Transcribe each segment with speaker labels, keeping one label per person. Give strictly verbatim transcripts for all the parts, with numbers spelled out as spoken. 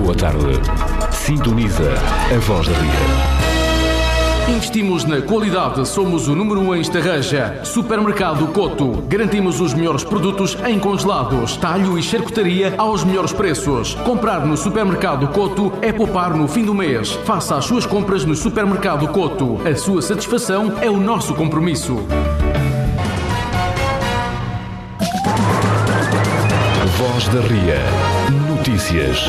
Speaker 1: boa tarde. Sintoniza a Voz da Ria.
Speaker 2: Investimos na qualidade, somos o número um em Estarreja. Supermercado Coto. Garantimos os melhores produtos em congelados, talho e charcutaria aos melhores preços. Comprar no Supermercado Coto é poupar no fim do mês. Faça as suas compras no Supermercado Coto. A sua satisfação é o nosso compromisso.
Speaker 1: Voz da Ria. Notícias.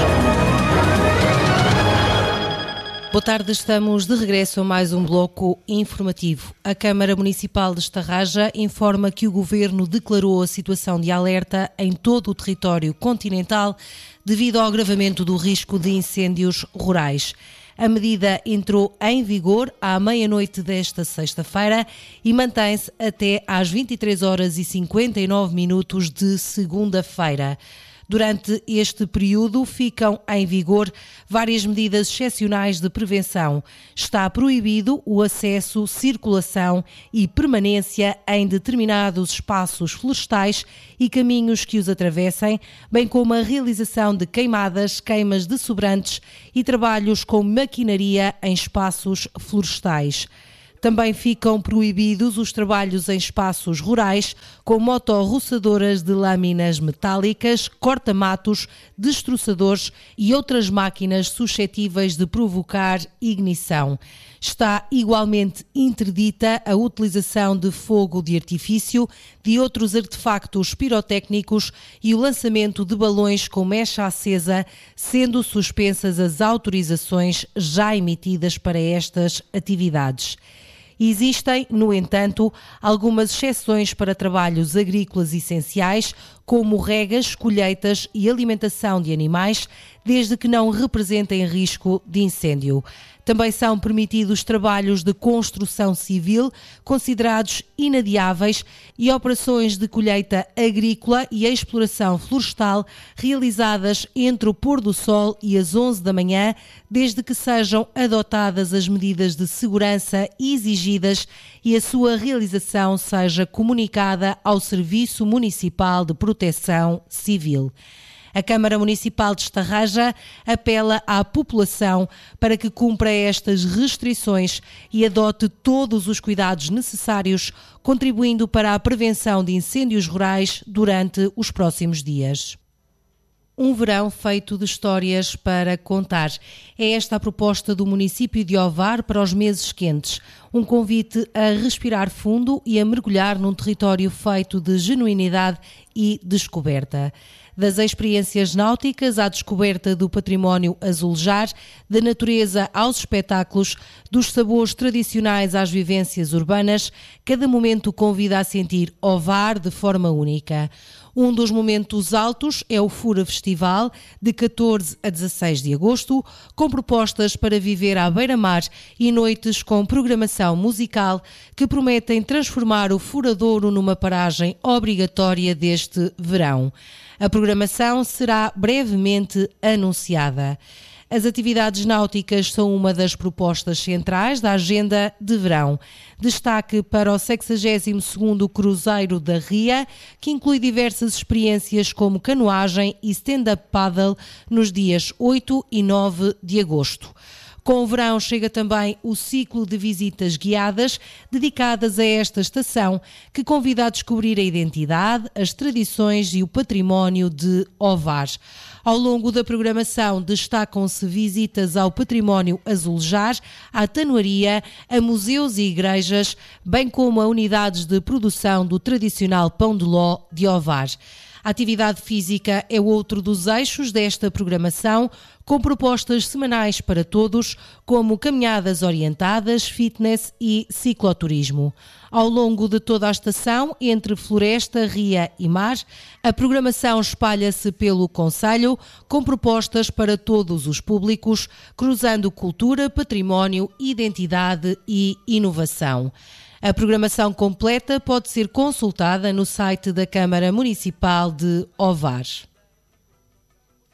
Speaker 3: Boa tarde, estamos de regresso a mais um bloco informativo. A Câmara Municipal de Estarreja informa que o Governo declarou a situação de alerta em todo o território continental devido ao agravamento do risco de incêndios rurais. A medida entrou em vigor à meia-noite desta sexta-feira e mantém-se até às vinte e três horas e cinquenta e nove minutos de segunda-feira. Durante este período ficam em vigor várias medidas excepcionais de prevenção. Está proibido o acesso, circulação e permanência em determinados espaços florestais e caminhos que os atravessem, bem como a realização de queimadas, queimas de sobrantes e trabalhos com maquinaria em espaços florestais. Também ficam proibidos os trabalhos em espaços rurais, com motorroçadoras de lâminas metálicas, corta-matos, destroçadores e outras máquinas suscetíveis de provocar ignição. Está igualmente interdita a utilização de fogo de artifício, de outros artefactos pirotécnicos e o lançamento de balões com mecha acesa, sendo suspensas as autorizações já emitidas para estas atividades. Existem, no entanto, algumas exceções para trabalhos agrícolas essenciais, como regas, colheitas e alimentação de animais, desde que não representem risco de incêndio. Também são permitidos trabalhos de construção civil, considerados inadiáveis, e operações de colheita agrícola e exploração florestal realizadas entre o pôr do sol e as onze da manhã, desde que sejam adotadas as medidas de segurança exigidas e a sua realização seja comunicada ao Serviço Municipal de Proteção Civil. A Câmara Municipal de Estarreja apela à população para que cumpra estas restrições e adote todos os cuidados necessários, contribuindo para a prevenção de incêndios rurais durante os próximos dias. Um verão feito de histórias para contar. É esta a proposta do município de Ovar para os meses quentes. Um convite a respirar fundo e a mergulhar num território feito de genuinidade e descoberta. Das experiências náuticas à descoberta do património azulejar, da natureza aos espetáculos, dos sabores tradicionais às vivências urbanas, cada momento convida a sentir Ovar de forma única. Um dos momentos altos é o Fura Festival, de catorze a dezasseis de agosto, com propostas para viver à beira-mar e noites com programação musical que prometem transformar o Furadouro numa paragem obrigatória deste verão. A programação será brevemente anunciada. As atividades náuticas são uma das propostas centrais da agenda de verão. Destaque para o sexagésimo segundo Cruzeiro da Ria, que inclui diversas experiências como canoagem e stand-up paddle nos dias oito e nove de agosto. Com o verão chega também o ciclo de visitas guiadas dedicadas a esta estação, que convida a descobrir a identidade, as tradições e o património de Ovar. Ao longo da programação destacam-se visitas ao património azulejar, à tanoaria, a museus e igrejas, bem como a unidades de produção do tradicional pão de ló de Ovar. A atividade física é outro dos eixos desta programação, com propostas semanais para todos, como caminhadas orientadas, fitness e cicloturismo. Ao longo de toda a estação, entre floresta, ria e mar, a programação espalha-se pelo concelho, com propostas para todos os públicos, cruzando cultura, património, identidade e inovação. A programação completa pode ser consultada no site da Câmara Municipal de Ovar.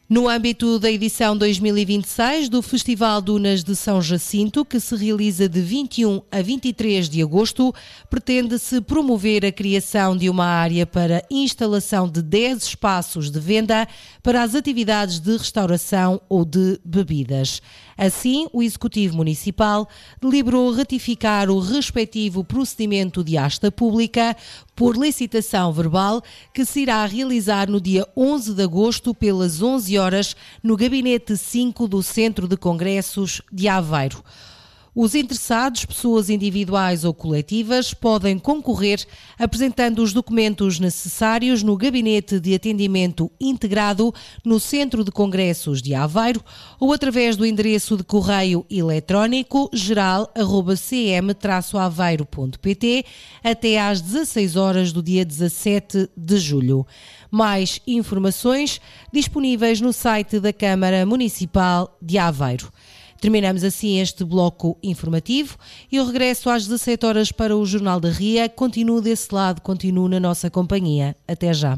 Speaker 3: No âmbito da edição dois mil e vinte e seis do Festival Dunas de São Jacinto, que se realiza de vinte e um a vinte e três de agosto, pretende-se promover a criação de uma área para instalação de dez espaços de venda para as atividades de restauração ou de bebidas. Assim, o Executivo Municipal deliberou ratificar o respectivo procedimento de asta pública por licitação verbal que se irá realizar no dia onze de agosto pelas onze horas no Gabinete cinco do Centro de Congressos de Aveiro. Os interessados, pessoas individuais ou coletivas, podem concorrer apresentando os documentos necessários no Gabinete de Atendimento Integrado no Centro de Congressos de Aveiro ou através do endereço de correio eletrónico geral arroba c m traço aveiro ponto p t até às dezasseis horas do dia dezassete de julho. Mais informações disponíveis no site da Câmara Municipal de Aveiro. Terminamos assim este bloco informativo e eu regresso às dezassete horas para o Jornal da Ria. Continuo desse lado, continuo na nossa companhia. Até já.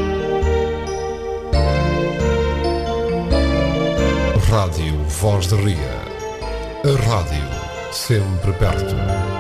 Speaker 4: Rádio Voz da Ria. A rádio sempre perto.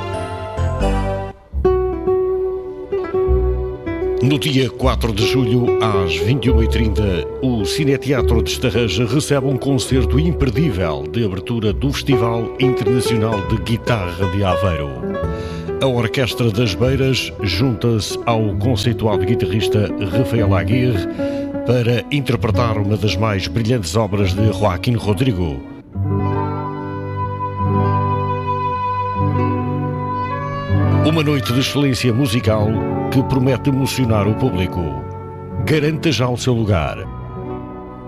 Speaker 5: No dia quatro de julho, às vinte e uma e trinta, o Cineteatro de Estarreja recebe um concerto imperdível de abertura do Festival Internacional de Guitarra de Aveiro. A Orquestra das Beiras junta-se ao conceituado guitarrista Rafael Aguirre para interpretar uma das mais brilhantes obras de Joaquim Rodrigo. Uma noite de excelência musical que promete emocionar o público. Garanta já o seu lugar.